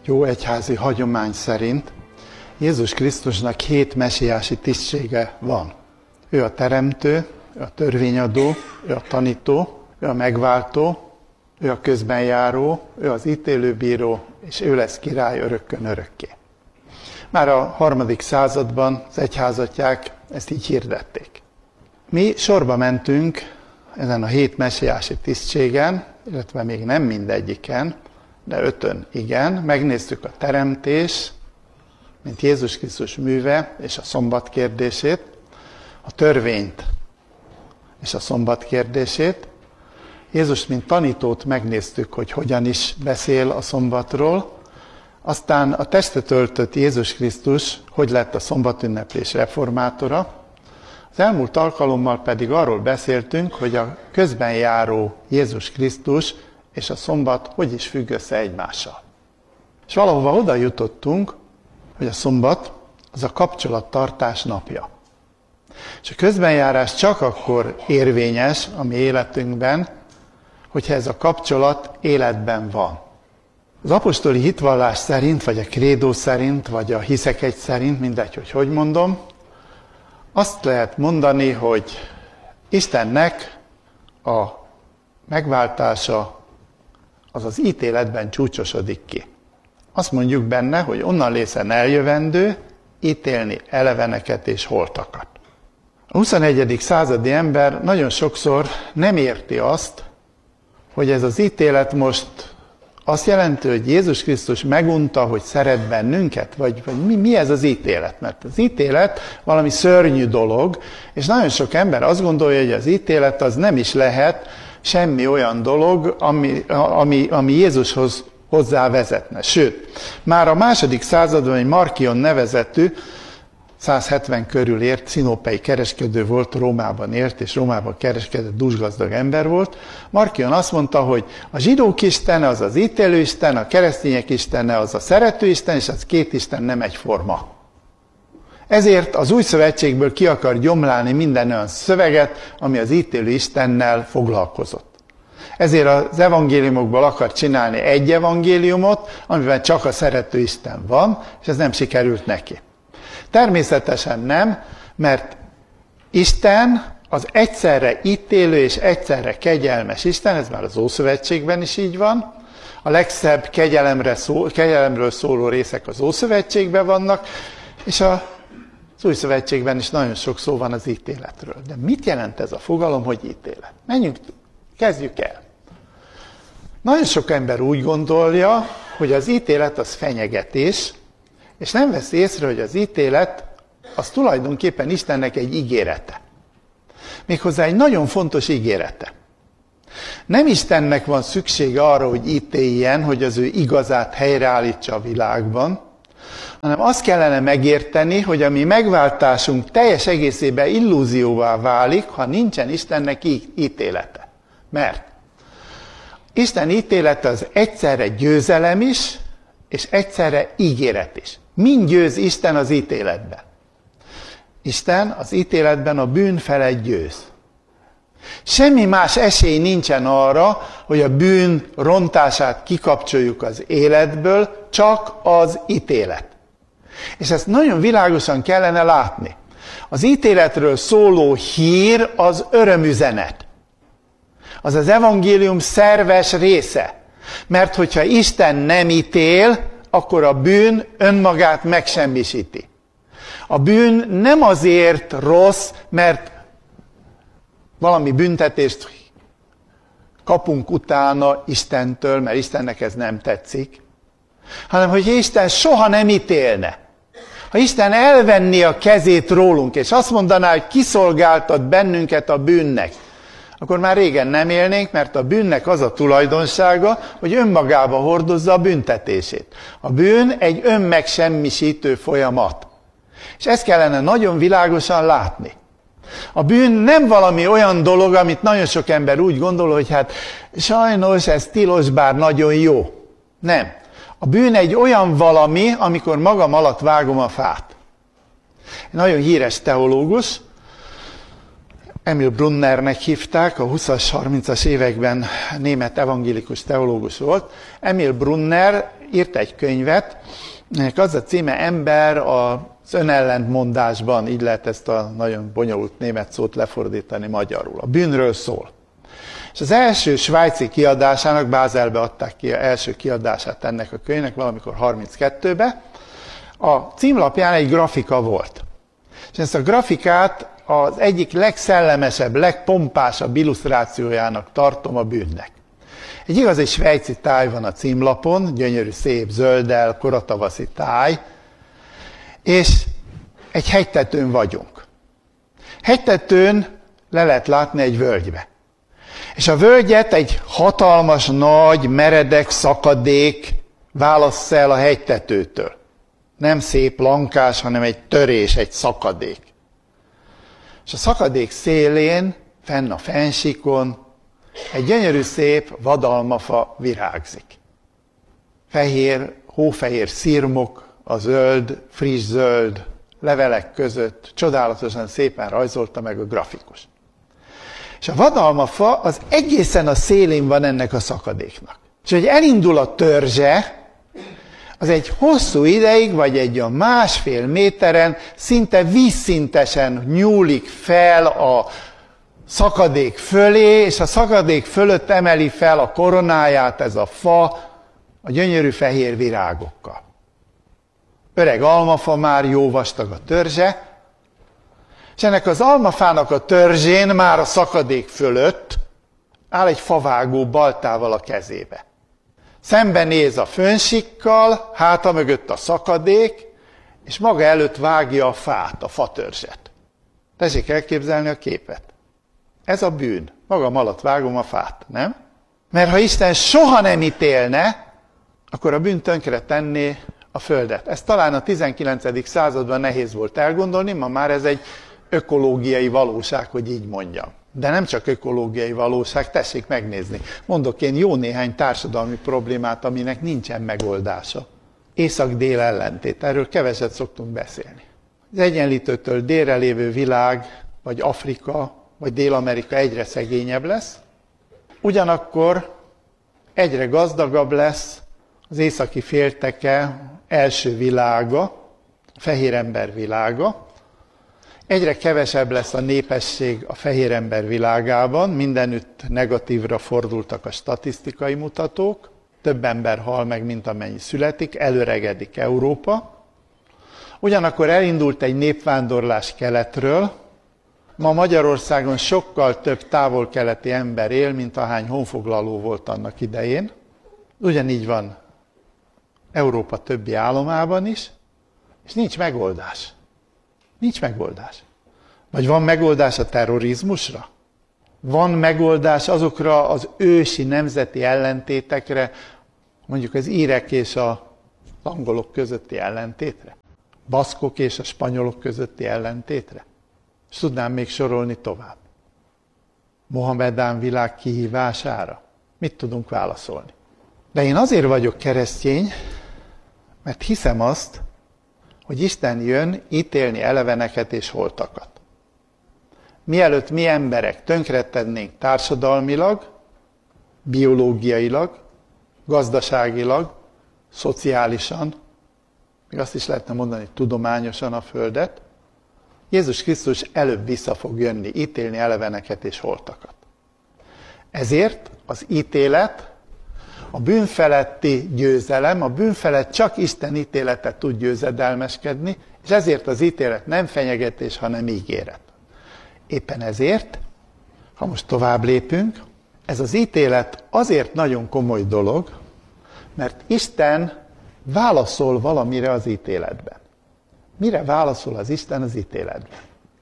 Jó egyházi hagyomány szerint Jézus Krisztusnak 7 mesiási tisztsége van. Ő a teremtő, ő a törvényadó, ő a tanító, ő a megváltó, ő a közbenjáró, ő az ítélőbíró, és ő lesz király örökkön örökké. Már a 3. században az egyházatják ezt így hirdették. Mi sorba mentünk ezen a 7 mesiási tisztségen, illetve még nem mindegyiken, de 5-ön igen, megnéztük a teremtés, mint Jézus Krisztus műve és a szombat kérdését, a törvényt és a szombat kérdését, Jézus, mint tanítót megnéztük, hogy hogyan is beszél a szombatról, aztán a testet öltött Jézus Krisztus, hogy lett a szombatünneplés reformátora, az elmúlt alkalommal pedig arról beszéltünk, hogy a közben járó Jézus Krisztus és a szombat hogy is függ össze egymással. És valahova oda jutottunk, hogy a szombat az a kapcsolattartás napja. És a közbenjárás csak akkor érvényes a mi életünkben, hogyha ez a kapcsolat életben van. Az apostoli hitvallás szerint, vagy a krédó szerint, vagy a hiszek egy szerint, mindegy, hogy mondom, azt lehet mondani, hogy Istennek a megváltása az az ítéletben csúcsosodik ki. Azt mondjuk benne, hogy onnan lészen eljövendő, ítélni eleveneket és holtakat. A 21. századi ember nagyon sokszor nem érti azt, hogy ez az ítélet most azt jelenti, hogy Jézus Krisztus megunta, hogy szeret bennünket? Vagy mi ez az ítélet? Mert az ítélet valami szörnyű dolog, és nagyon sok ember azt gondolja, hogy az ítélet az nem is lehet semmi olyan dolog, ami Jézushoz hozzá vezetne. Sőt, már a 2. században egy Markion nevezetű, 170 körül ért, szinópei kereskedő volt, Rómában élt, és Rómában kereskedett, dúsgazdag ember volt. Markion azt mondta, hogy a zsidók istene az az ítélőisten, a keresztények istene az a szeretőisten, és az 2 isten nem egyforma. Ezért az új szövetségből ki akar gyomlálni minden olyan szöveget, ami az ítélő istennel foglalkozott. Ezért az evangéliumokból akar csinálni egy evangéliumot, amiben csak a szerető Isten van, és ez nem sikerült neki. Természetesen nem, mert Isten az egyszerre ítélő és egyszerre kegyelmes Isten, ez már az Ószövetségben is így van. A legszebb kegyelemről szóló részek az Ószövetségben vannak, és az Új Szövetségben is nagyon sok szó van az ítéletről. De mit jelent ez a fogalom, hogy ítélet? Kezdjük el. Nagyon sok ember úgy gondolja, hogy az ítélet az fenyegetés, és nem veszi észre, hogy az ítélet az tulajdonképpen Istennek egy ígérete. Méghozzá egy nagyon fontos ígérete. Nem Istennek van szüksége arra, hogy ítéljen, hogy az ő igazát helyreállítsa a világban, hanem azt kellene megérteni, hogy a mi megváltásunk teljes egészében illúzióvá válik, ha nincsen Istennek ítélete. Mert Isten ítélete az egyszerre győzelem is, és egyszerre ígéret is. Mind győz Isten az ítéletben? Isten az ítéletben a bűn felett győz. Semmi más esély nincsen arra, hogy a bűn rontását kikapcsoljuk az életből, csak az ítélet. És ezt nagyon világosan kellene látni. Az ítéletről szóló hír az örömüzenet. Az az evangélium szerves része. Mert hogyha Isten nem ítél, akkor a bűn önmagát megsemmisíti. A bűn nem azért rossz, mert valami büntetést kapunk utána Istentől, mert Istennek ez nem tetszik, hanem hogy Isten soha nem ítélne. Ha Isten elvenné a kezét rólunk, és azt mondaná, hogy kiszolgáltat bennünket a bűnnek, akkor már régen nem élnénk, mert a bűnnek az a tulajdonsága, hogy önmagába hordozza a büntetését. A bűn egy önmegsemmisítő folyamat. És ezt kellene nagyon világosan látni. A bűn nem valami olyan dolog, amit nagyon sok ember úgy gondol, hogy hát sajnos ez tilos, bár nagyon jó. Nem. A bűn egy olyan valami, amikor magam alatt vágom a fát. Egy nagyon híres teológus, Emil Brunnernek hívták, a 20-as, 30-as években német evangélikus teológus volt. Emil Brunner írt egy könyvet, ennek az a címe Ember az önellentmondásban, így lehet ezt a nagyon bonyolult német szót lefordítani magyarul. A bűnről szól. És az első svájci kiadásának, Bázelbe adták ki az első kiadását ennek a könyvnek, valamikor 32-ben, a címlapján egy grafika volt. És ezt a grafikát az egyik legszellemesebb, legpompásabb illusztrációjának tartom a bűnnek. Egy igazi svájci táj van a címlapon, gyönyörű, szép, zölddel, koratavaszi táj, és egy hegytetőn vagyunk. Hegytetőn le lehet látni egy völgybe. És a völgyet egy hatalmas, nagy, meredek szakadék válassz el a hegytetőtől. Nem szép, lankás, hanem egy törés, egy szakadék. És a szakadék szélén, fenn a fennsíkon, egy gyönyörű szép vadalmafa virágzik. Fehér, hófehér szirmok, a zöld, friss zöld levelek között csodálatosan szépen rajzolta meg a grafikus. És a vadalmafa az egészen a szélén van ennek a szakadéknak. És hogy elindul a törzse, az egy hosszú ideig, vagy egy olyan 1,5 méteren szinte vízszintesen nyúlik fel a szakadék fölé, és a szakadék fölött emeli fel a koronáját ez a fa a gyönyörű fehér virágokkal. Öreg almafa, már jó vastag a törzse, és ennek az almafának a törzsén már a szakadék fölött áll egy favágó baltával a kezébe. Szemben néz a fönsikkal, háta mögött a szakadék, és maga előtt vágja a fát, a fatörzset. Tessék elképzelni a képet. Ez a bűn. Magam alatt vágom a fát, nem? Mert ha Isten soha nem ítélne, akkor a bűn tönkre tenné a földet. Ez talán a 19. században nehéz volt elgondolni, ma már ez egy ökológiai valóság, hogy így mondjam. De nem csak ökológiai valóság, tessék megnézni. Mondok én jó néhány társadalmi problémát, aminek nincsen megoldása. Észak-dél ellentét, erről keveset szoktunk beszélni. Az Egyenlítőtől délre lévő világ, vagy Afrika, vagy Dél-Amerika egyre szegényebb lesz, ugyanakkor egyre gazdagabb lesz az északi félteke első világa, a fehér ember világa, egyre kevesebb lesz a népesség a fehér ember világában, mindenütt negatívra fordultak a statisztikai mutatók, több ember hal meg, mint amennyi születik, előregedik Európa. Ugyanakkor elindult egy népvándorlás keletről, ma Magyarországon sokkal több távol-keleti ember él, mint ahány honfoglaló volt annak idején. Ugyanígy van Európa többi államában is, és nincs megoldás. Nincs megoldás. Vagy van megoldás a terrorizmusra? Van megoldás azokra az ősi nemzeti ellentétekre, mondjuk az írek és az angolok közötti ellentétre? Baszkok és a spanyolok közötti ellentétre? És tudnám még sorolni tovább. Mohamedán világ kihívására? Mit tudunk válaszolni? De én azért vagyok keresztény, mert hiszem azt, hogy Isten jön ítélni eleveneket és holtakat. Mielőtt mi emberek tönkretennénk társadalmilag, biológiailag, gazdaságilag, szociálisan, még azt is lehetne mondani, tudományosan a Földet, Jézus Krisztus előbb vissza fog jönni, ítélni eleveneket és holtakat. Ezért az ítélet, a bűnfeletti győzelem, a bűnfelett csak Isten ítélete tud győzedelmeskedni, és ezért az ítélet nem fenyegetés, hanem ígéret. Éppen ezért, ha most tovább lépünk, ez az ítélet azért nagyon komoly dolog, mert Isten válaszol valamire az ítéletben. Mire válaszol az Isten az ítéletben?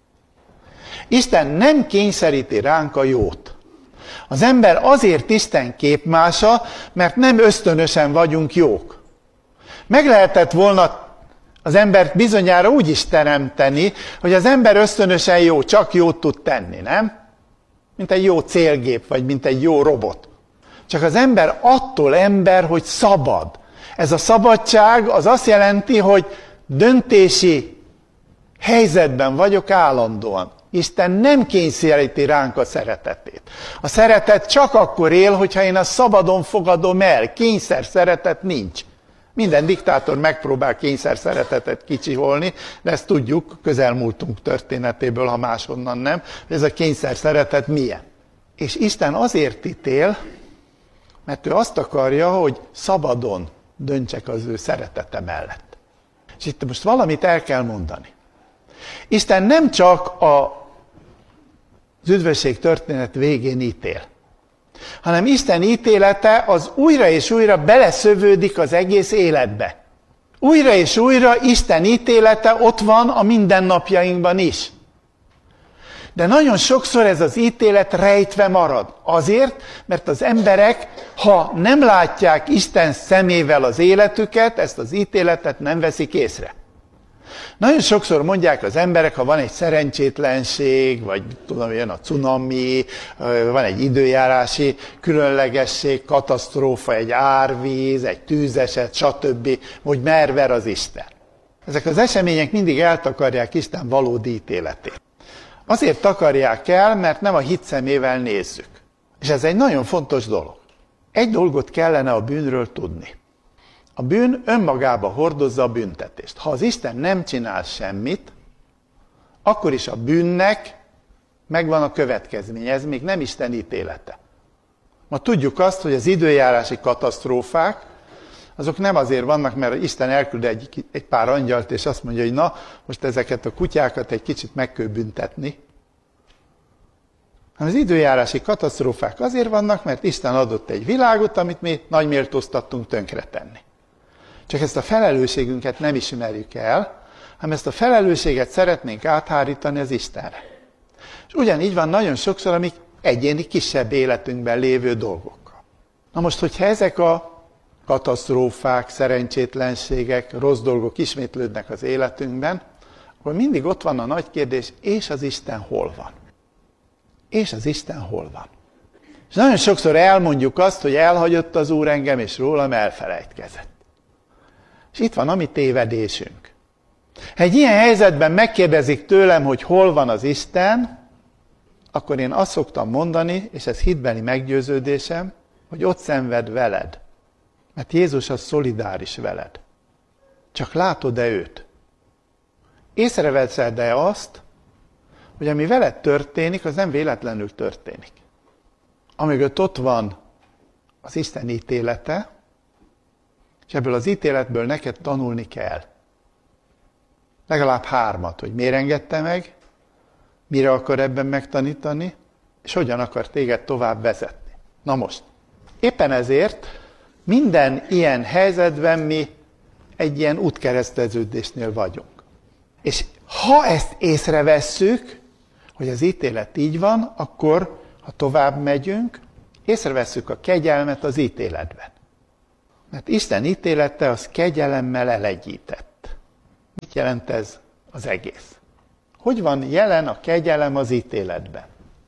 Isten nem kényszeríti ránk a jót. Az ember azért Isten képmása, mert nem ösztönösen vagyunk jók. Meg lehetett volna az embert bizonyára úgy is teremteni, hogy az ember ösztönösen jó, csak jót tud tenni, nem? Mint egy jó célgép, vagy mint egy jó robot. Csak az ember attól ember, hogy szabad. Ez a szabadság az azt jelenti, hogy döntési helyzetben vagyok állandóan. Isten nem kényszeríti ránk a szeretetét. A szeretet csak akkor él, hogyha én azt szabadon fogadom el. Kényszer szeretet nincs. Minden diktátor megpróbál kényszer szeretetet kicsiholni, de ezt tudjuk közelmúltunk történetéből, ha máshonnan nem, hogy ez a kényszer szeretet milyen. És Isten azért ítél, mert ő azt akarja, hogy szabadon döntsek az ő szeretete mellett. És itt most valamit el kell mondani. Isten nem csak az üdvösség történet végén ítél, hanem Isten ítélete az újra és újra beleszövődik az egész életbe. Újra és újra Isten ítélete ott van a mindennapjainkban is. De nagyon sokszor ez az ítélet rejtve marad. Azért, mert az emberek, ha nem látják Isten szemével az életüket, ezt az ítéletet nem veszik észre. Nagyon sokszor mondják az emberek, ha van egy szerencsétlenség, vagy tudom, jön a cunami, van egy időjárási különlegesség, katasztrófa, egy árvíz, egy tűzeset, stb., hogy mer ver az Isten. Ezek az események mindig eltakarják Isten valódi ítéletét. Azért takarják el, mert nem a hit szemével nézzük. És ez egy nagyon fontos dolog. Egy dolgot kellene a bűnről tudni. A bűn önmagába hordozza a büntetést. Ha az Isten nem csinál semmit, akkor is a bűnnek megvan a következménye. Ez még nem Isten ítélete. Ma tudjuk azt, hogy az időjárási katasztrófák, azok nem azért vannak, mert Isten elküld egy pár angyalt, és azt mondja, hogy na, most ezeket a kutyákat egy kicsit meg kell büntetni. Az időjárási katasztrófák azért vannak, mert Isten adott egy világot, amit mi nagy méltóztattunk tönkretenni. Csak ezt a felelősségünket nem ismerjük el, hanem ezt a felelősséget szeretnénk áthárítani az Istenre. És ugyanígy van nagyon sokszor, amik egyéni kisebb életünkben lévő dolgokkal. Na most, hogyha ezek a katasztrófák, szerencsétlenségek, rossz dolgok ismétlődnek az életünkben, akkor mindig ott van a nagy kérdés, és az Isten hol van? És az Isten hol van? És nagyon sokszor elmondjuk azt, hogy elhagyott az Úr engem, és rólam elfelejtkezett. És itt van a mi tévedésünk. Ha egy ilyen helyzetben megkérdezik tőlem, hogy hol van az Isten, akkor én azt szoktam mondani, és ez hitbeli meggyőződésem, hogy ott szenved veled. Mert Jézus az szolidáris veled. Csak látod-e őt? Észreveszed-e azt, hogy ami veled történik, az nem véletlenül történik. Amögött ott van az Isten ítélete, és ebből az ítéletből neked tanulni kell. Legalább 3, hogy miért engedte meg, mire akar ebben megtanítani, és hogyan akar téged tovább vezetni. Na most, éppen ezért minden ilyen helyzetben mi egy ilyen útkereszteződésnél vagyunk. És ha ezt észrevesszük, hogy az ítélet így van, akkor, ha tovább megyünk, észrevesszük a kegyelmet az ítéletben. Mert Isten ítélete az kegyelemmel elegyített. Mit jelent ez az egész? Hogy van jelen a kegyelem az ítéletben?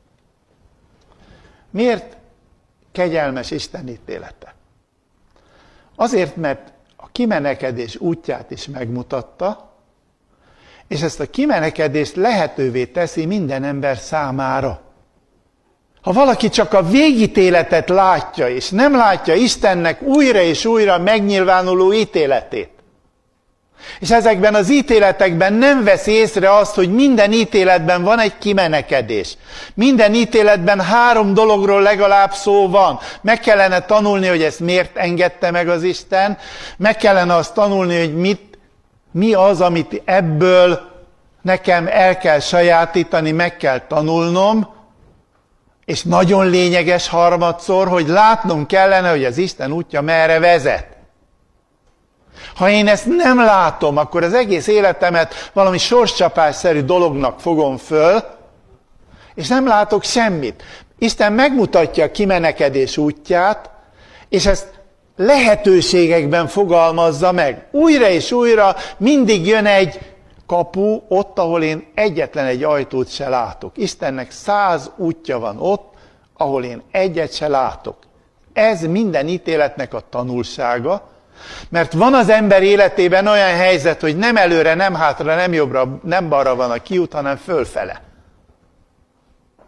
Miért kegyelmes Isten ítélete? Azért, mert a kimenekedés útját is megmutatta, és ezt a kimenekedést lehetővé teszi minden ember számára. Ha valaki csak a végítéletet látja, és nem látja Istennek újra és újra megnyilvánuló ítéletét, és ezekben az ítéletekben nem vesz észre azt, hogy minden ítéletben van egy kimenekedés. Minden ítéletben 3 dologról legalább szó van. Meg kellene tanulni, hogy ezt miért engedte meg az Isten. Meg kellene azt tanulni, hogy mi az, amit ebből nekem el kell sajátítani, meg kell tanulnom. És nagyon lényeges harmadszor, hogy látnom kellene, hogy az Isten útja merre vezet. Ha én ezt nem látom, akkor az egész életemet valami sorscsapásszerű dolognak fogom föl, és nem látok semmit. Isten megmutatja a kimenekedés útját, és ezt lehetőségekben fogalmazza meg. Újra és újra mindig jön egy kapu ott, ahol én egyetlen egy ajtót se látok. Istennek 100 útja van ott, ahol én egyet se látok. Ez minden ítéletnek a tanulsága, mert van az ember életében olyan helyzet, hogy nem előre, nem hátra, nem jobbra, nem balra van a kiút, hanem fölfele.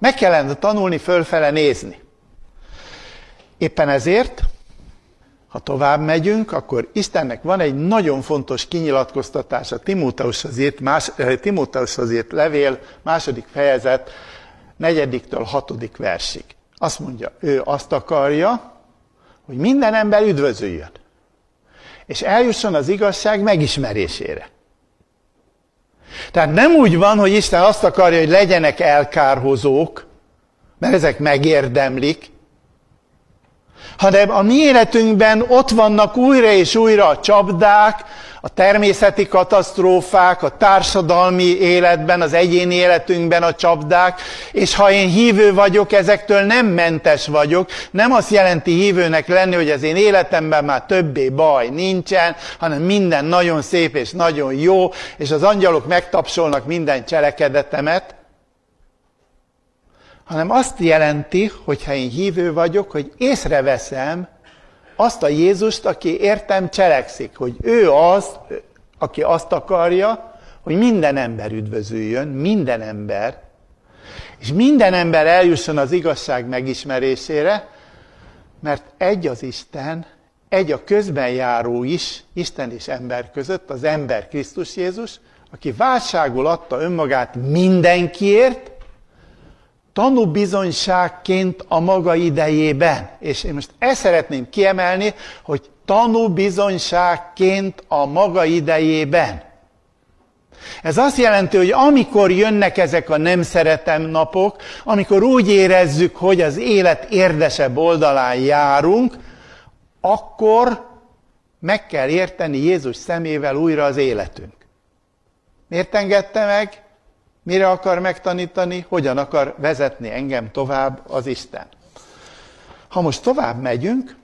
Meg kellene tanulni fölfele nézni. Éppen ezért, ha tovább megyünk, akkor Istennek van egy nagyon fontos kinyilatkoztatása Timóteushoz írt levél, 2. fejezet, 4-től 6. versig. Azt mondja, ő azt akarja, hogy minden ember üdvözüljön, és eljusson az igazság megismerésére. Tehát nem úgy van, hogy Isten azt akarja, hogy legyenek elkárhozók, mert ezek megérdemlik, hanem a mi életünkben ott vannak újra és újra a csapdák, a természeti katasztrófák, a társadalmi életben, az egyéni életünkben a csapdák, és ha én hívő vagyok, ezektől nem mentes vagyok, nem azt jelenti hívőnek lenni, hogy az én életemben már többé baj nincsen, hanem minden nagyon szép és nagyon jó, és az angyalok megtapsolnak minden cselekedetemet, hanem azt jelenti, hogy ha én hívő vagyok, hogy észreveszem azt a Jézust, aki értem cselekszik, hogy ő az, aki azt akarja, hogy minden ember üdvözüljön, minden ember, és minden ember eljusson az igazság megismerésére, mert egy az Isten, egy a közben járó is, Isten és ember között, az ember Krisztus Jézus, aki váltságul adta önmagát mindenkiért, tanúbizonyságként a maga idejében. És én most ezt szeretném kiemelni, hogy tanúbizonyságként a maga idejében. Ez azt jelenti, hogy amikor jönnek ezek a nem szeretem napok, amikor úgy érezzük, hogy az élet érdesebb oldalán járunk, akkor meg kell érteni Jézus szemével újra az életünk. Miért engedte meg? Mire akar megtanítani? Hogyan akar vezetni engem tovább az Isten? Ha most tovább megyünk,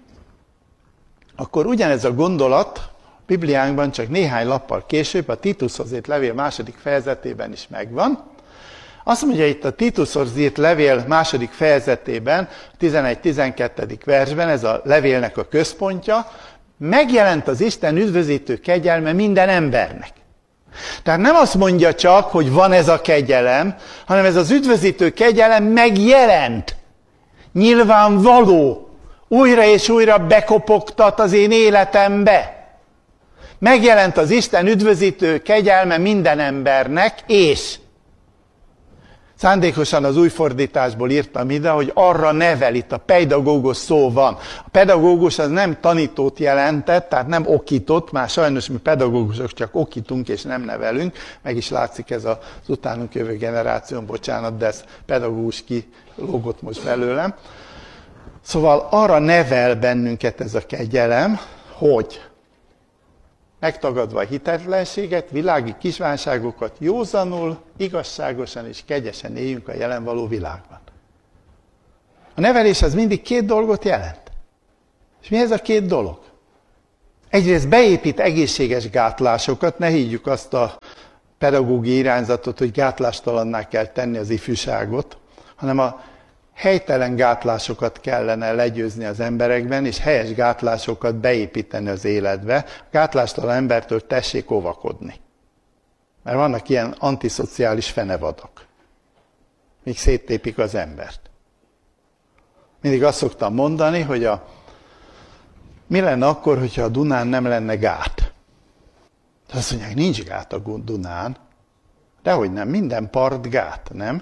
akkor ugyanez a gondolat Bibliánkban csak néhány lappal később, a Titushoz írt levél 2. fejezetében is megvan. Azt mondja itt a Titushoz írt levél 2. fejezetében, 11-12. versben, ez a levélnek a központja, megjelent az Isten üdvözítő kegyelme minden embernek. Tehát nem azt mondja csak, hogy van ez a kegyelem, hanem ez az üdvözítő kegyelem megjelent. Nyilvánvaló. Újra és újra bekopogtat az én életembe. Megjelent az Isten üdvözítő kegyelme minden embernek, és szándékosan az új fordításból írtam ide, hogy arra nevel, itt a pedagógus szó van. A pedagógus az nem tanítót jelentett, tehát nem okított, már sajnos mi pedagógusok csak okítunk és nem nevelünk, meg is látszik ez az utánunk jövő generáción, bocsánat, de ez pedagógus kilógott most belőlem. Szóval arra nevel bennünket ez a kegyelem, hogy megtagadva a hitetlenséget, világi kívánságokat józanul, igazságosan és kegyesen éljünk a jelen való világban. A nevelés az mindig 2 dolgot jelent. És mi ez a 2 dolog? Egyrészt beépít egészséges gátlásokat, ne higgyük azt a pedagógiai irányzatot, hogy gátlástalanná kell tenni az ifjúságot, hanem a helytelen gátlásokat kellene legyőzni az emberekben, és helyes gátlásokat beépíteni az életbe. A gátlástalan embertől tessék óvakodni. Mert vannak ilyen antiszociális fenevadak. Még széttépik az embert. Mindig azt szoktam mondani, hogy mi lenne akkor, hogyha a Dunán nem lenne gát? Azt mondják, nincs gát a Dunán. Dehogy nem, minden part gát, nem?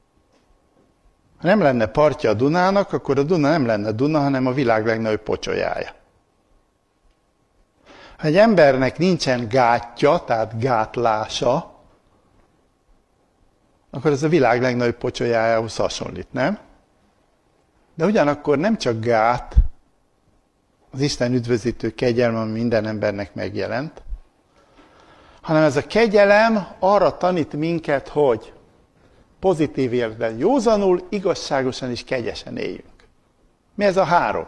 Ha nem lenne partja a Dunának, akkor a Duna nem lenne Duna, hanem a világ legnagyobb pocsolyája. Ha egy embernek nincsen gátja, tehát gátlása, akkor ez a világ legnagyobb pocsolyájához hasonlít, nem? De ugyanakkor nem csak gát, az Isten üdvözítő kegyelme, ami minden embernek megjelent, hanem ez a kegyelem arra tanít minket, hogy pozitív értelemben józanul, igazságosan és kegyesen éljünk. Mi ez a 3?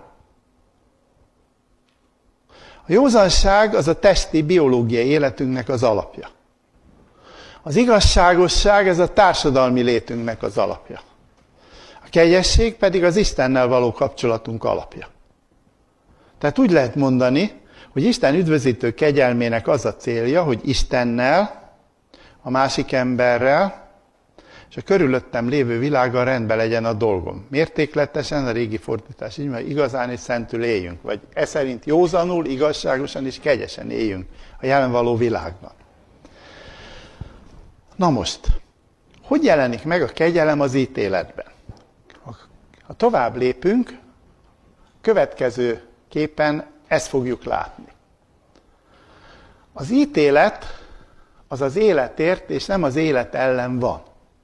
A józanság az a testi, biológiai életünknek az alapja. Az igazságosság ez a társadalmi létünknek az alapja. A kegyesség pedig az Istennel való kapcsolatunk alapja. Tehát úgy lehet mondani, hogy Isten üdvözítő kegyelmének az a célja, hogy Istennel, a másik emberrel, és a körülöttem lévő világgal rendben legyen a dolgom. Mértékletesen, a régi fordítás így, mert igazán és szentül éljünk, vagy e szerint józanul, igazságosan és kegyesen éljünk a jelen való világban. Na most, hogy jelenik meg a kegyelem az ítéletben? Ha tovább lépünk, következő képen ezt fogjuk látni. Az ítélet az az életért, és nem az élet ellen van.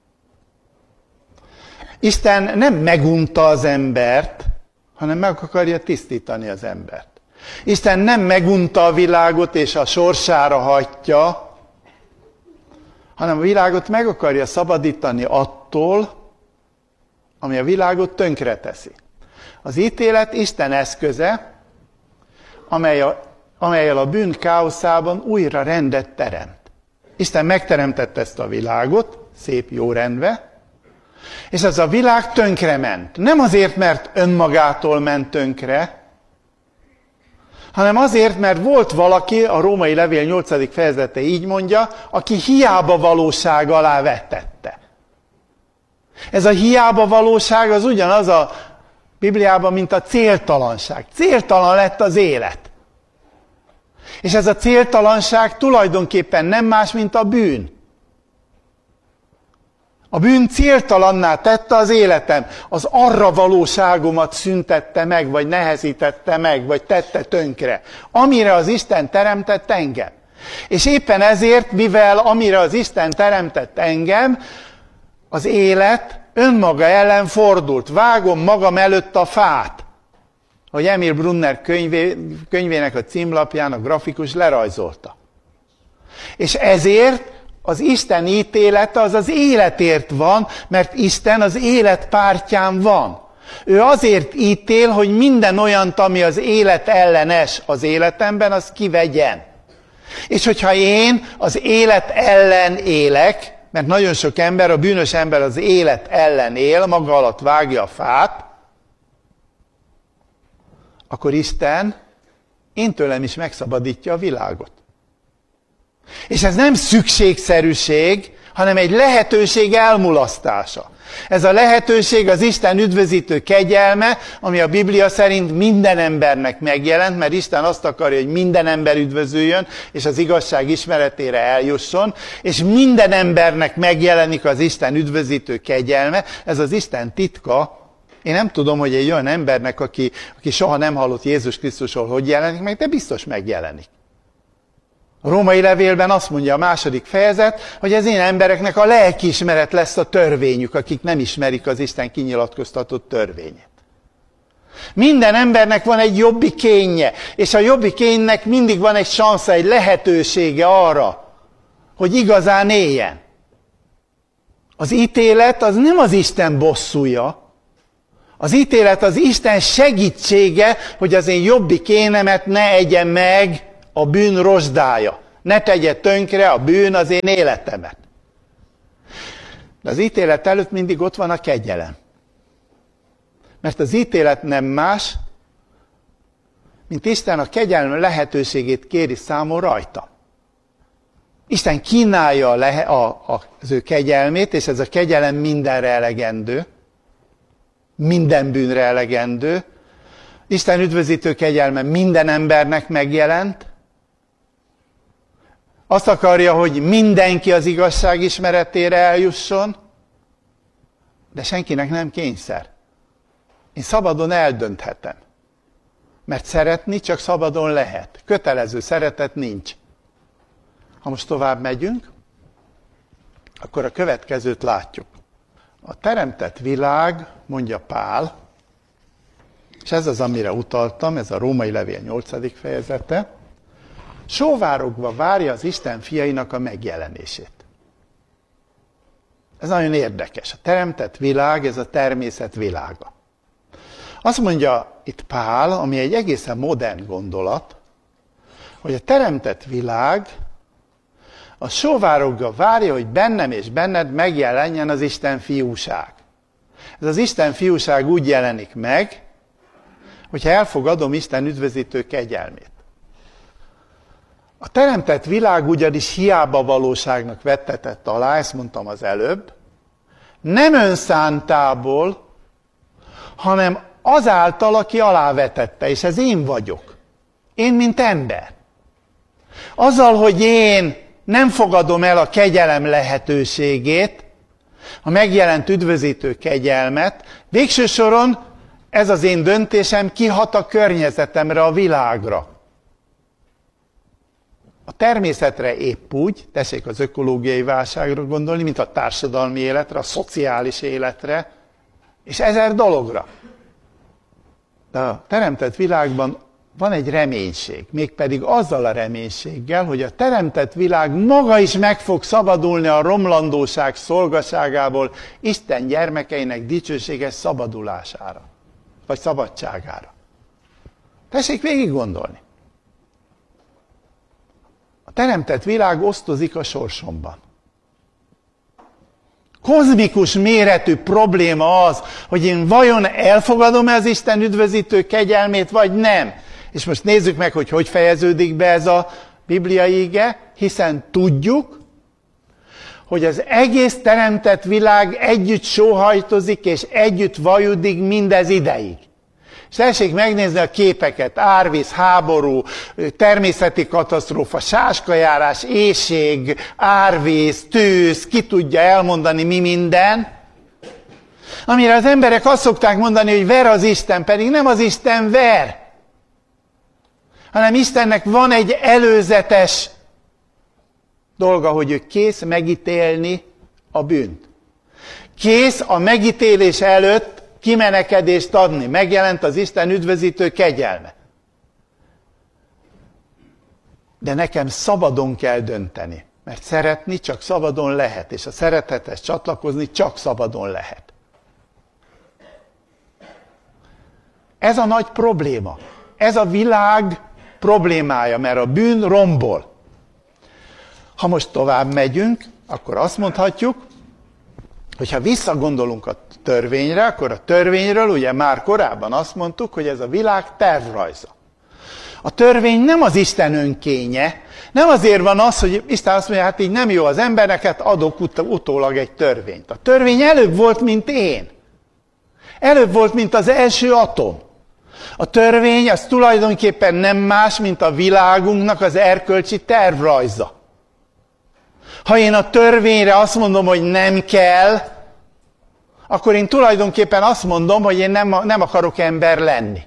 Isten nem megunta az embert, hanem meg akarja tisztítani az embert. Isten nem megunta a világot, és a sorsára hagyja, hanem a világot meg akarja szabadítani attól, ami a világot tönkreteszi. Az ítélet Isten eszköze, amellyel a bűn káoszában újra rendet teremt. Isten megteremtette ezt a világot, szép jó rendbe, és ez a világ tönkrement. Nem azért, mert önmagától ment tönkre, hanem azért, mert volt valaki, a római levél 8. fejezete így mondja, aki hiába valóság alá vetette. Ez a hiába valóság az ugyanaz a Bibliában, mint a céltalanság. Céltalan lett az élet. És ez a céltalanság tulajdonképpen nem más, mint a bűn. A bűn céltalanná tette az életem, az arra valóságomat szüntette meg, vagy nehezítette meg, vagy tette tönkre, amire az Isten teremtett engem. És éppen ezért, mivel amire az Isten teremtett engem, az élet önmaga ellen fordult. Vágom magam előtt a fát, hogy Emil Brunner könyvének a címlapján a grafikus lerajzolta. És ezért az Isten ítélete az az életért van, mert Isten az élet pártján van. Ő azért ítél, hogy minden olyant, ami az élet ellenes az életemben, az kivegyen. És hogyha én az élet ellen élek, mert nagyon sok ember, a bűnös ember az élet ellen él, maga alatt vágja a fát, akkor Isten én tőlem is megszabadítja a világot. És ez nem szükségszerűség, hanem egy lehetőség elmulasztása. Ez a lehetőség az Isten üdvözítő kegyelme, ami a Biblia szerint minden embernek megjelent, mert Isten azt akarja, hogy minden ember üdvözüljön, és az igazság ismeretére eljusson, és minden embernek megjelenik az Isten üdvözítő kegyelme, ez az Isten titka. Én nem tudom, hogy egy olyan embernek, aki soha nem hallott Jézus Krisztusról, hogy jelenik meg, de biztos megjelenik. A római levélben azt mondja a 2. fejezet, hogy az én embereknek a lelkiismeret lesz a törvényük, akik nem ismerik az Isten kinyilatkoztatott törvényét. Minden embernek van egy jobbi kénje, és a jobbi kénynek mindig van egy sansza, egy lehetősége arra, hogy igazán éljen. Az ítélet az nem az Isten bosszúja, az ítélet az Isten segítsége, hogy az én jobbi kénemet ne egye meg a bűn rozsdája. Ne tegye tönkre a bűn az én életemet. De az ítélet előtt mindig ott van a kegyelem. Mert az ítélet nem más, mint Isten a kegyelem lehetőségét kéri számon rajta. Isten kínálja az ő kegyelmét, és ez a kegyelem mindenre elegendő, minden bűnre elegendő. Isten üdvözítő kegyelme minden embernek megjelent. Azt akarja, hogy mindenki az igazság ismeretére eljusson, de senkinek nem kényszer. Én szabadon eldönthetem. Mert szeretni csak szabadon lehet. Kötelező szeretet nincs. Ha most tovább megyünk, akkor a következőt látjuk. A teremtett világ, mondja Pál, és ez az, amire utaltam, ez a római levél 8. fejezete, sóvárogva várja az Isten fiainak a megjelenését. Ez nagyon érdekes. A teremtett világ, ez a természet világa. Azt mondja itt Pál, ami egy egészen modern gondolat, hogy a teremtett világ a sóvárogva várja, hogy bennem és benned megjelenjen az Isten fiúság. Ez az Isten fiúság úgy jelenik meg, hogyha elfogadom Isten üdvözítő kegyelmét. A teremtett világ ugyanis hiába valóságnak vettetett alá, ezt mondtam az előbb, Nem önszántából, hanem azáltal, aki alávetette, és ez én vagyok. Én, mint ember. Azzal, hogy én nem fogadom el a kegyelem lehetőségét, a megjelent üdvözítő kegyelmet, végső soron ez az én döntésem kihat a környezetemre, a világra. A természetre épp úgy, tessék az ökológiai válságra gondolni, mint a társadalmi életre, a szociális életre, és 1000 dologra. De a teremtett világban van egy reménység, mégpedig azzal a reménységgel, hogy a teremtett világ maga is meg fog szabadulni a romlandóság szolgaságából Isten gyermekeinek dicsőséges szabadulására, vagy szabadságára. Tessék végig gondolni. A teremtett világ osztozik a sorsomban. Kozmikus méretű probléma az, hogy én vajon elfogadom-e az Isten üdvözítő kegyelmét, vagy nem. És most nézzük meg, hogy fejeződik be ez a bibliai ige, hiszen tudjuk, hogy az egész teremtett világ együtt sóhajtozik, és együtt vajudik mindez ideig. És tessék megnézni a képeket, árvíz, háború, természeti katasztrófa, sáskajárás, éhség, árvíz, tűz, ki tudja elmondani mi minden. Amire az emberek azt szokták mondani, hogy ver az Isten, pedig nem az Isten ver, hanem Istennek van egy előzetes dolga, hogy ő kész megítélni a bűnt. Kész a megítélés előtt kimenekedést adni. Megjelent az Isten üdvözítő kegyelme. De nekem szabadon kell dönteni, mert szeretni csak szabadon lehet, és a szeretethez csatlakozni csak szabadon lehet. Ez a nagy probléma. Ez a világ problémája, mert a bűn rombol. Ha most tovább megyünk, akkor azt mondhatjuk, hogy ha visszagondolunk a törvényre, akkor a törvényről ugye már korábban azt mondtuk, hogy ez a világ tervrajza. A törvény nem az Isten önkénye, nem azért van az, hogy Isten azt mondja, hát így nem jó az embereket, adok utólag egy törvényt. A törvény előbb volt, mint én. Előbb volt, mint az első atom. A törvény az tulajdonképpen nem más, mint a világunknak az erkölcsi tervrajza. Ha én a törvényre azt mondom, hogy nem kell, akkor én tulajdonképpen azt mondom, hogy én nem akarok ember lenni.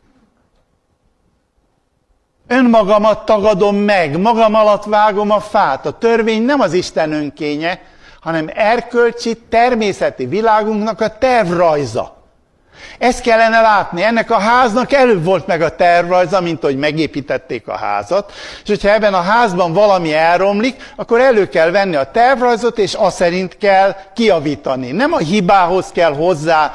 Önmagamat tagadom meg, magam alatt vágom a fát. A törvény nem az Isten önkénye, hanem erkölcsi, természeti világunknak a tervrajza. Ezt kellene látni. Ennek a háznak előbb volt meg a tervrajza, mint hogy megépítették a házat. És hogyha ebben a házban valami elromlik, akkor elő kell venni a tervrajzot, és azt szerint kell kijavítani. Nem a hibához kell hozzá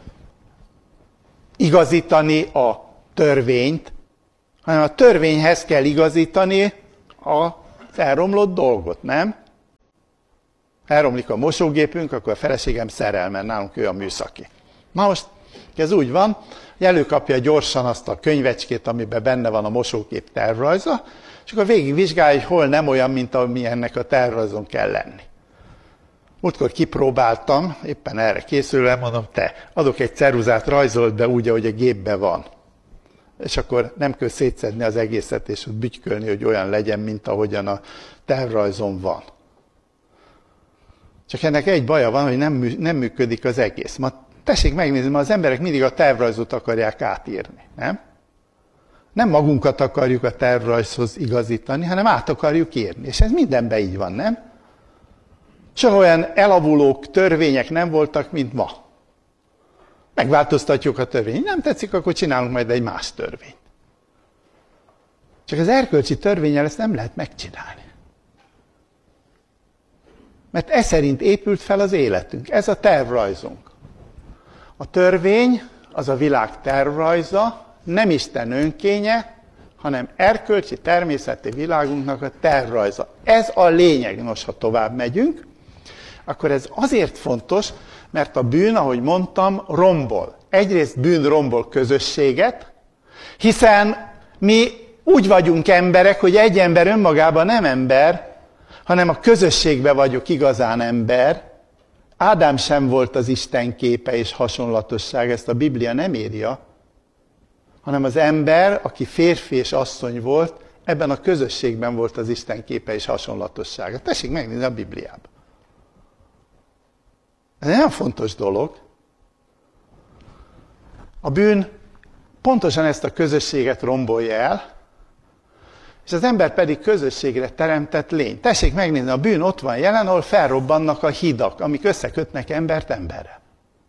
igazítani a törvényt, hanem a törvényhez kell igazítani az elromlott dolgot, nem? Elromlik a mosógépünk, akkor a feleségem szerel, mert nálunk ő a műszaki. Na most ez úgy van, hogy előkapja gyorsan azt a könyvecskét, amiben benne van a mosógép tervrajza, és akkor végigvizsgálja, hogy hol nem olyan, mint ami ennek a tervrajzon kell lenni. Múltkor kipróbáltam, éppen erre készülve, mondom, te, adok egy ceruzát, rajzold be úgy, ahogy a gépben van. És akkor nem kell szétszedni az egészet, és bütykölni, hogy olyan legyen, mint ahogyan a tervrajzon van. Csak ennek egy baja van, hogy nem működik az egész. Tessék megnézni, mert az emberek mindig a tervrajzot akarják átírni, nem? Nem magunkat akarjuk a tervrajzhoz igazítani, hanem át akarjuk írni. És ez mindenben így van, nem? Soha olyan elavulók, törvények nem voltak, mint ma. Megváltoztatjuk a törvényt. Nem tetszik, akkor csinálunk majd egy más törvényt. Csak az erkölcsi törvénnyel ezt nem lehet megcsinálni. Mert ez szerint épült fel az életünk. Ez a tervrajzunk. A törvény az a világ tervrajza, nem Isten önkénye, hanem erkölcsi, természeti világunknak a tervrajza. Ez a lényeg. Nos, ha tovább megyünk, akkor ez azért fontos, mert a bűn, ahogy mondtam, rombol. Egyrészt bűn rombol közösséget, hiszen mi úgy vagyunk emberek, hogy egy ember önmagában nem ember, hanem a közösségben vagyok igazán ember. Ádám sem volt az Isten képe és hasonlatosság, ezt a Biblia nem írja, hanem az ember, aki férfi és asszony volt, ebben a közösségben volt az Isten képe és hasonlatossága. Tessék megnézni a Bibliában. Ez egy nagyon fontos dolog. A bűn pontosan ezt a közösséget rombolja el, és az ember pedig közösségre teremtett lény. Tessék megnézni, a bűn ott van jelen, ahol felrobbannak a hidak, amik összekötnek embert emberre.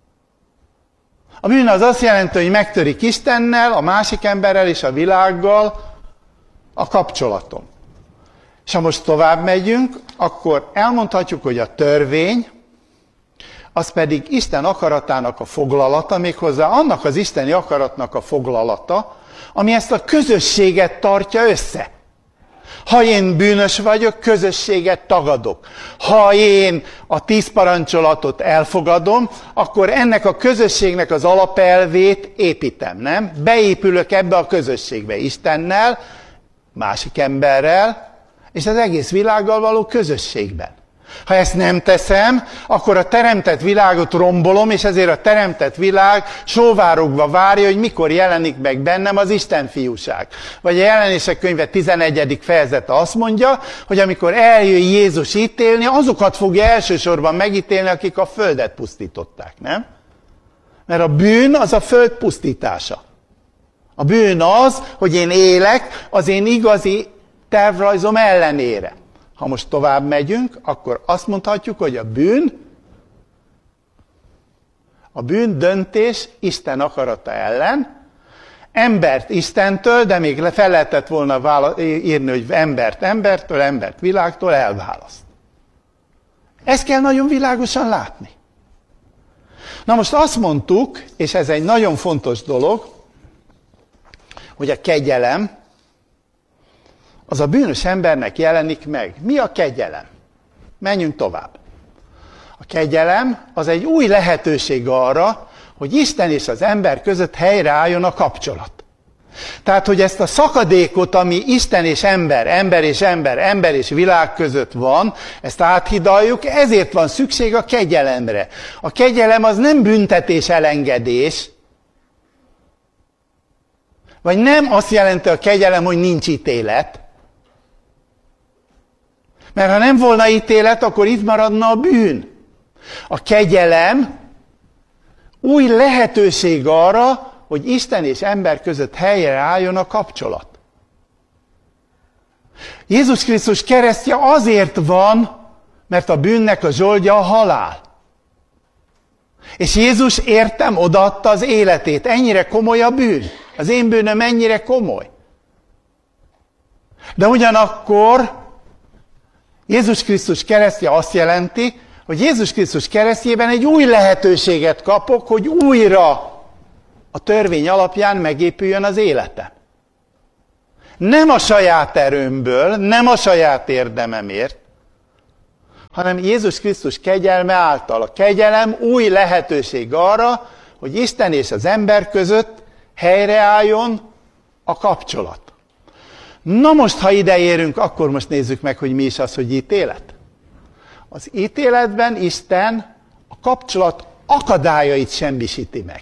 A bűn az azt jelenti, hogy megtörik Istennel, a másik emberrel és a világgal a kapcsolatom. És ha most tovább megyünk, akkor elmondhatjuk, hogy a törvény, az pedig Isten akaratának a foglalata, méghozzá annak az isteni akaratnak a foglalata, ami ezt a közösséget tartja össze. Ha én bűnös vagyok, közösséget tagadok. Ha én a 10 parancsolatot elfogadom, akkor ennek a közösségnek az alapelvét építem, nem? Beépülök ebbe a közösségbe Istennel, másik emberrel, és az egész világgal való közösségben. Ha ezt nem teszem, akkor a teremtett világot rombolom, és ezért a teremtett világ sóvárogva várja, hogy mikor jelenik meg bennem az Isten fiúság. Vagy a Jelenések könyve 11. fejezete azt mondja, hogy amikor eljön Jézus ítélni, azokat fogja elsősorban megítélni, akik a földet pusztították, nem? Mert a bűn az a föld pusztítása. A bűn az, hogy én élek az én igazi tervrajzom ellenére. Ha most tovább megyünk, akkor azt mondhatjuk, hogy a bűn döntés Isten akarata ellen, embert Istentől, de még fel lehetett volna írni, hogy embert embertől, embert világtól elválaszt. Ezt kell nagyon világosan látni. Na most azt mondtuk, és ez egy nagyon fontos dolog, hogy a kegyelem, az a bűnös embernek jelenik meg. Mi a kegyelem? Menjünk tovább. A kegyelem az egy új lehetőség arra, hogy Isten és az ember között helyreálljon a kapcsolat. Tehát, hogy ezt a szakadékot, ami Isten és ember, ember és ember, ember és világ között van, ezt áthidaljuk, ezért van szükség a kegyelemre. A kegyelem az nem büntetés elengedés, vagy nem azt jelenti a kegyelem, hogy nincs ítélet. Mert ha nem volna ítélet, akkor itt maradna a bűn. A kegyelem új lehetőség arra, hogy Isten és ember között helyreálljon a kapcsolat. Jézus Krisztus keresztje azért van, mert a bűnnek a zsoldja a halál. És Jézus értem odaadta az életét. Ennyire komoly a bűn. Az én bűnöm ennyire komoly. De ugyanakkor Jézus Krisztus keresztje azt jelenti, hogy Jézus Krisztus keresztjében egy új lehetőséget kapok, hogy újra a törvény alapján megépüljön az életem. Nem a saját erőmből, nem a saját érdememért, hanem Jézus Krisztus kegyelme által. A kegyelem új lehetőség arra, hogy Isten és az ember között helyreálljon a kapcsolat. Na most, ha ide érünk, akkor most nézzük meg, hogy mi is az, hogy ítélet. Az ítéletben Isten a kapcsolat akadályait semmisíti meg.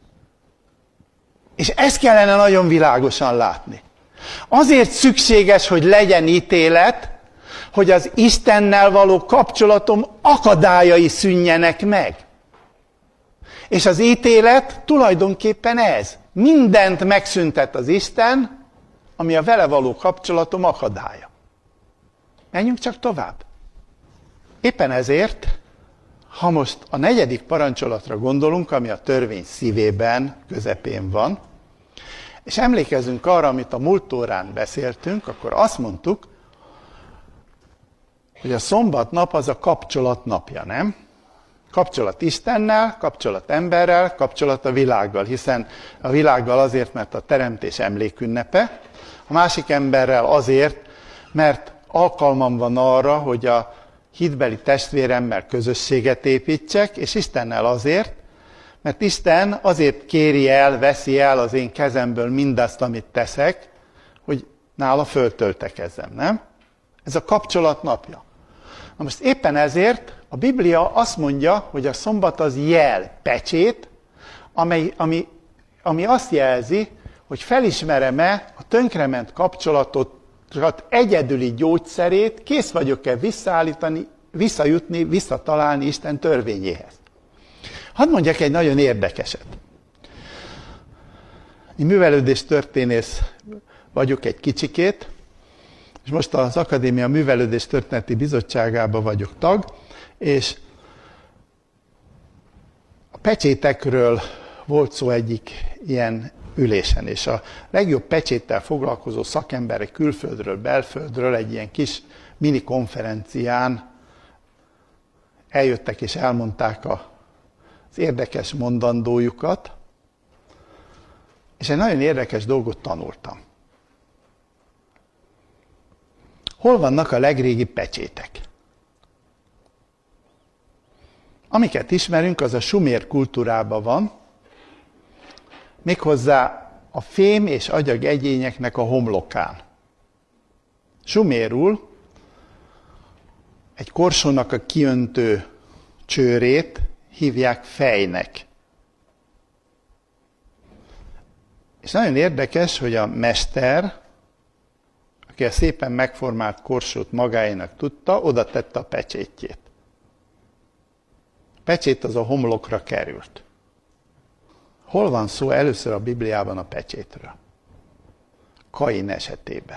És ezt kellene nagyon világosan látni. Azért szükséges, hogy legyen ítélet, hogy az Istennel való kapcsolatom akadályai szűnjenek meg. És az ítélet tulajdonképpen ez. Mindent megszüntet az Isten, ami a vele való kapcsolatom akadálya. Menjünk csak tovább. Éppen ezért, ha most a 4. parancsolatra gondolunk, ami a törvény szívében, közepén van, és emlékezzünk arra, amit a múlt órán beszéltünk, akkor azt mondtuk, hogy a szombatnap az a kapcsolat napja, nem? Kapcsolat Istennel, kapcsolat emberrel, kapcsolat a világgal, hiszen a világgal azért, mert a teremtés emlékünnepe, a másik emberrel azért, mert alkalmam van arra, hogy a hitbeli testvéremmel közösséget építsek, és Istennel azért, mert Isten azért kéri el, veszi el az én kezemből mindazt, amit teszek, hogy nála föltöltekezzem, nem? Ez a kapcsolat napja. Na most éppen ezért A Biblia azt mondja, hogy a szombat az jel, pecsét, ami azt jelzi, hogy felismerem-e a tönkrement kapcsolatot, egyedüli gyógyszerét, kész vagyok-e visszajutni, visszatalálni Isten törvényéhez. Hadd mondjak egy nagyon érdekeset. Én művelődés történész vagyok egy kicsikét, és most az Akadémia Művelődés Történeti Bizottságában vagyok tag, és a pecsétekről volt szó egyik ilyen ülésen, és a legjobb pecséttel foglalkozó szakemberek külföldről, belföldről egy ilyen kis mini konferencián eljöttek és elmondták az érdekes mondandójukat, és egy nagyon érdekes dolgot tanultam. Hol vannak a legrégi pecsétek? Amiket ismerünk, az a sumér kultúrában van, méghozzá a fém és agyag egyényeknek a homlokán. Sumérul egy korsónak a kiöntő csőrét hívják fejnek. És nagyon érdekes, hogy a mester, aki a szépen megformált korsót magáénak tudta, oda tette a pecsétjét. A pecsét az a homlokra került. Hol van szó először a Bibliában a pecsétről? Kain esetében.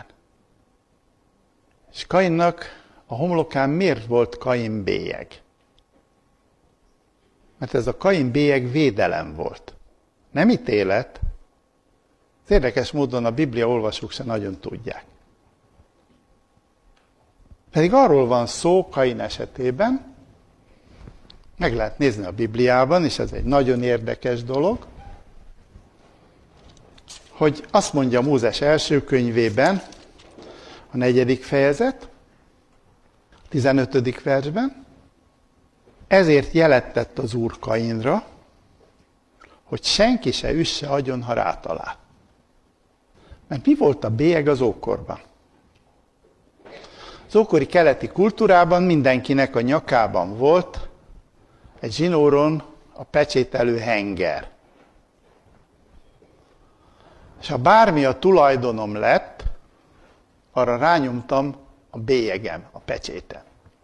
És Kainnak a homlokán miért volt Kain bélyeg? Mert ez a Kain bélyeg védelem volt. Nem ítélet. Az érdekes módon a Biblia olvasók se nagyon tudják. Pedig arról van szó Kain esetében, meg lehet nézni a Bibliában, és ez egy nagyon érdekes dolog, hogy azt mondja Mózes első könyvében, a 4. fejezet, 15. versben, ezért jelet tett az Úr Kainra, hogy senki se üsse agyon, ha rátalál. Mert mi volt a bélyeg az ókorban? Az ókori keleti kultúrában mindenkinek a nyakában volt egy zsinóron a pecsételő henger. És ha bármi a tulajdonom lett, arra rányomtam a bélyegem, a pecsétem.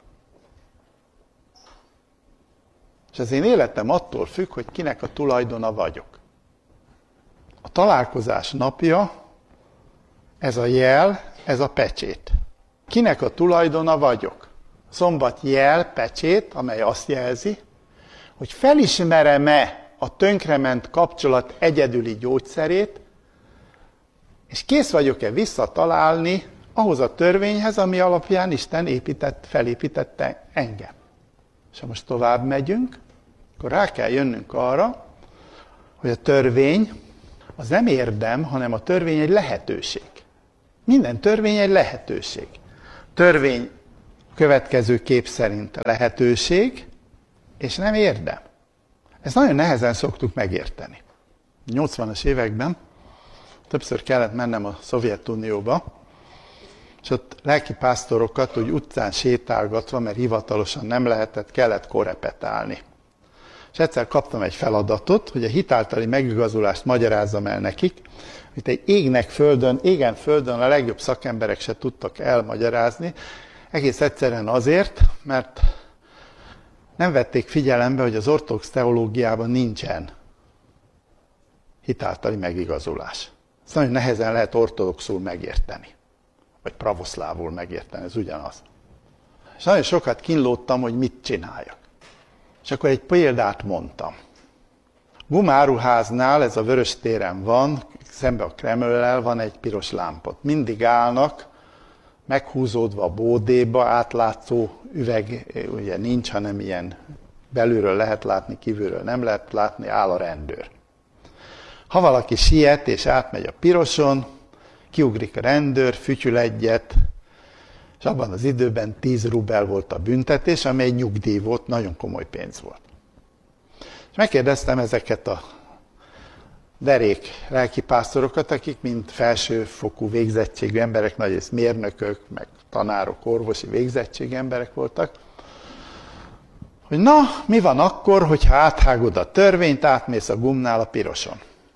És az én életem attól függ, hogy kinek a tulajdona vagyok. A találkozás napja, ez a jel, ez a pecsét. Kinek a tulajdona vagyok? Szombat jel, pecsét, amely azt jelzi, hogy felismerem-e a tönkrement kapcsolat egyedüli gyógyszerét, és kész vagyok-e visszatalálni ahhoz a törvényhez, ami alapján Isten felépítette engem. És ha most tovább megyünk, akkor rá kell jönnünk arra, hogy a törvény az nem érdem, hanem a törvény egy lehetőség. Minden törvény egy lehetőség. Törvény következő kép szerint lehetőség, és nem érdem. Ezt nagyon nehezen szoktuk megérteni. 80-as években többször kellett mennem a Szovjetunióba, és ott lelkipásztorokat úgy utcán sétálgatva, mert hivatalosan nem lehetett, kellett korrepetálni. És egyszer kaptam egy feladatot, hogy a hitáltali megigazulást magyarázzam el nekik, amit egy égen földön a legjobb szakemberek se tudtak elmagyarázni, egész egyszerűen azért, mert nem vették figyelembe, hogy az ortodox teológiában nincsen hitáltali megigazulás. Ezt nagyon nehezen lehet ortodoxul megérteni, vagy pravoszlávul megérteni, ez ugyanaz. És nagyon sokat kínlódtam, hogy mit csináljak. És akkor egy példát mondtam. Guma áruháznál, ez a Vörös téren van, szembe a Kremllel van egy piros lámpa. Mindig állnak, meghúzódva a bódéba, átlátszó üveg ugye nincs, hanem ilyen belülről lehet látni, kívülről nem lehet látni, áll a rendőr. Ha valaki siet és átmegy a piroson, kiugrik a rendőr, fütyül egyet, és abban az időben 10 rubel volt a büntetés, ami egy nyugdíj volt, nagyon komoly pénz volt. És megkérdeztem ezeket a derék lelkipásztorokat, akik mind felsőfokú végzettségű emberek, nagyrészt mérnökök, meg tanárok, orvosi végzettségű emberek voltak, hogy na, mi van akkor, hogyha áthágod a törvényt, átmész a gumnál a piroson.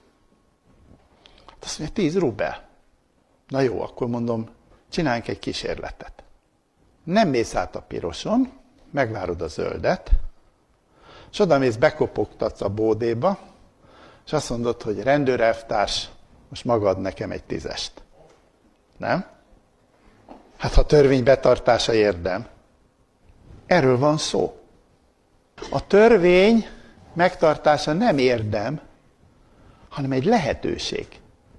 Azt mondja, 10 rubel. Na jó, akkor mondom, csináljunk egy kísérletet. Nem mész át a piroson, megvárod a zöldet, és odamész, bekopogtatsz a bódéba, és azt mondod, hogy rendőrelvtárs, most magad nekem egy 10-est. Nem? Hát ha törvény betartása érdem. Erről van szó. A törvény megtartása nem érdem, hanem egy lehetőség.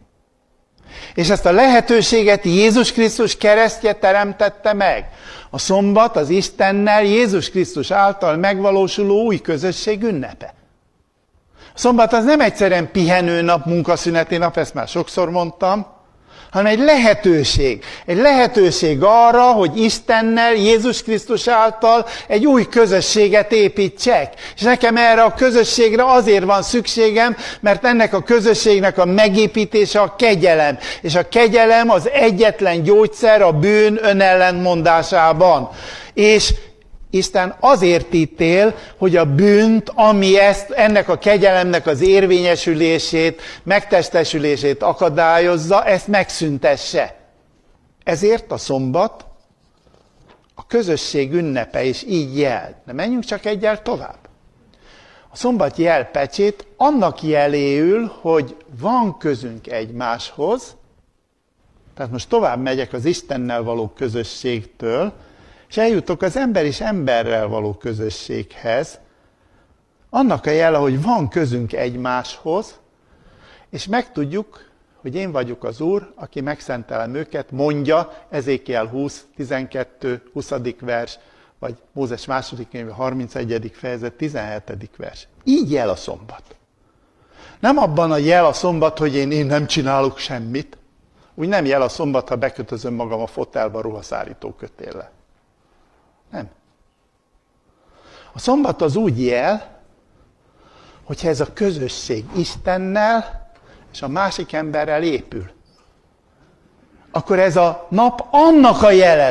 És ezt a lehetőséget Jézus Krisztus keresztje teremtette meg. A szombat az Istennel, Jézus Krisztus által megvalósuló új közösség ünnepe. A szombat az nem egyszerűen pihenőnap, munkaszüneti nap, ezt már sokszor mondtam, hanem egy lehetőség. Egy lehetőség arra, hogy Istennel, Jézus Krisztus által egy új közösséget építsek. És nekem erre a közösségre azért van szükségem, mert ennek a közösségnek a megépítése a kegyelem. És a kegyelem az egyetlen gyógyszer a bűn önellentmondásában. És Isten azért ítél, hogy a bűnt, ami ennek a kegyelemnek az érvényesülését, megtestesülését akadályozza, ezt megszüntesse. Ezért a szombat a közösség ünnepe is így jel. De menjünk csak egyel tovább. A szombat jelpecsét annak jeléül, hogy van közünk egymáshoz, tehát most tovább megyek az Istennel való közösségtől, és eljutok az ember és emberrel való közösséghez, annak a jele, hogy van közünk egymáshoz, és megtudjuk, hogy én vagyok az Úr, aki megszentelem őket, mondja Ezékiel 20, 12, 20. vers, vagy Mózes második könyve 31. fejezet 17. vers. Így jel a szombat. Nem abban a jel a szombat, hogy én nem csinálok semmit. Úgy nem jel a szombat, ha bekötözöm magam a fotelba ruhaszárító kötéllel. Nem. A szombat az úgy jel, hogyha ez a közösség Istennel és a másik emberrel épül. Akkor ez a nap annak a jele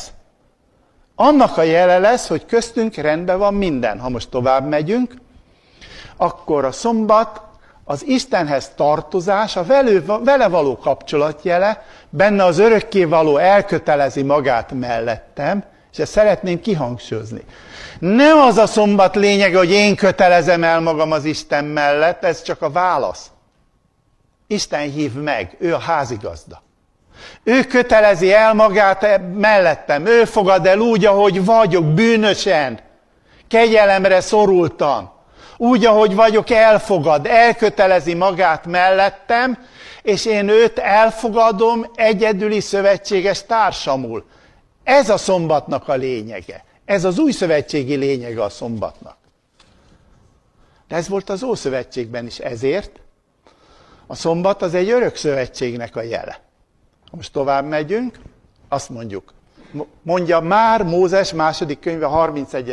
lesz, hogy köztünk rendben van minden. Ha most tovább megyünk, akkor a szombat az Istenhez tartozás, a vele való kapcsolatjele, benne az örökkévaló elkötelezi magát mellettem, és ezt szeretném kihangsúlyozni. Nem az a szombat lényege, hogy én kötelezem el magam az Isten mellett, ez csak a válasz. Isten hív meg, ő a házigazda. Ő kötelezi el magát mellettem, ő fogad el úgy, ahogy vagyok, bűnösen, kegyelemre szorultan. Úgy, ahogy vagyok, elfogad, elkötelezi magát mellettem, és én őt elfogadom egyedüli szövetséges társamul. Ez a szombatnak a lényege. Ez az új szövetségi lényege a szombatnak. De ez volt az Ószövetségben is, ezért a szombat az egy örök szövetségnek a jele. Ha most tovább megyünk, azt mondjuk, mondja már Mózes második könyve 31.